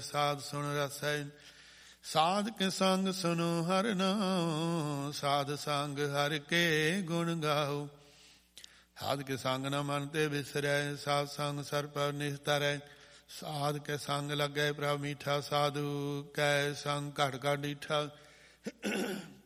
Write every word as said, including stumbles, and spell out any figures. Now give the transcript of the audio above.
ਸਾਧ ਸੁਣ ਰਸੈ। ਸਾਧ ਕੇ ਸੰਗ ਸੁਨੋ ਹਰਿ ਨਾਮ, ਸਾਧ ਸੰਗ ਹਰਿ ਕੇ ਗੁਣ ਗਾਓ। ਸਾਧ ਕੇ ਸੰਗ ਨ ਮਨ ਤੇ ਵਿਸਰੈ, ਸਾਧ ਸੰਗ ਸਰ ਪਰ ਨਿਸਤਰੈ। ਸਾਧ ਕੇ ਸੰਗ ਲੱਗੈ ਪ੍ਰਭ ਮੀਠਾ, ਸਾਧੂ ਕੈ ਸੰਗ ਘਟ ਘਟ ਡੀਠਾ।